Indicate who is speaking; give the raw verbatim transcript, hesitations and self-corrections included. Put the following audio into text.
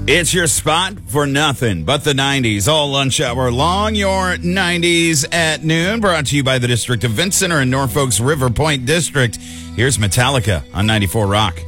Speaker 1: It's your spot for nothing but the nineties, all lunch hour long. Your nineties at noon, brought to you by the District Event Center in Norfolk's River Point District. Here's Metallica on ninety-four Rock.